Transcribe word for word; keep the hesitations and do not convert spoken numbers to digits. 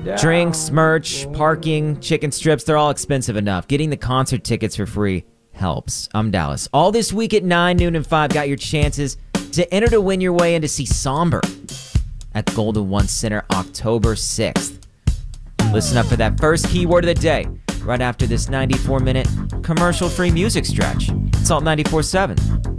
Drinks, merch, parking, chicken strips, they're all expensive enough. Getting the concert tickets for free helps. I'm Dallas. All this week at nine, noon, and five, got your chances to enter to win your way in to see Somber at Golden One Center October sixth. Listen up for that first keyword of the day right after this ninety-four minute commercial-free music stretch. It's Salt ninety-four point seven.